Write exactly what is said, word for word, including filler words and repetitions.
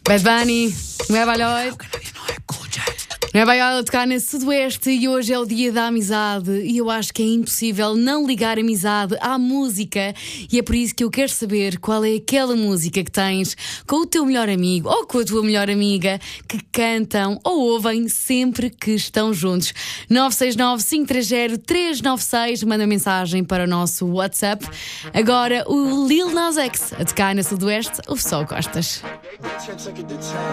Bad Bunny, Nueva York. Nueva York a tocar nesse Sudoeste e hoje é o dia da amizade e eu acho que é impossível não ligar amizade à música e é por isso que eu quero saber qual é aquela música que tens com o teu melhor amigo ou com a tua melhor amiga que cantam ou ouvem sempre que estão juntos. nove seis nove, cinco três zero, três nove seis, manda mensagem para o nosso WhatsApp. Agora o Lil Nas X a tocar na Sudoeste, o Sol Costas.